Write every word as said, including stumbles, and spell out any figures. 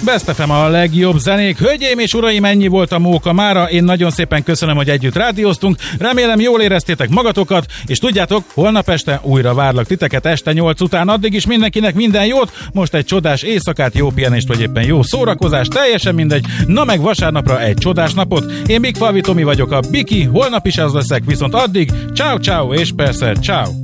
Best ef em a legjobb zenék. Hölgyeim és uraim, ennyi volt a Móka mára. Én nagyon szépen köszönöm, hogy együtt rádióztunk. Remélem jól éreztétek magatokat, és tudjátok, holnap este újra várlak titeket este nyolc után. Addig is mindenkinek minden jót, most egy csodás éjszakát, jó pihenést, vagy éppen jó szórakozást, teljesen mindegy. Na meg vasárnapra egy csodás napot. Én Big Falvi Tomi vagyok, a Biki, holnap is az leszek, viszont addig ciao ciao és persze ciao.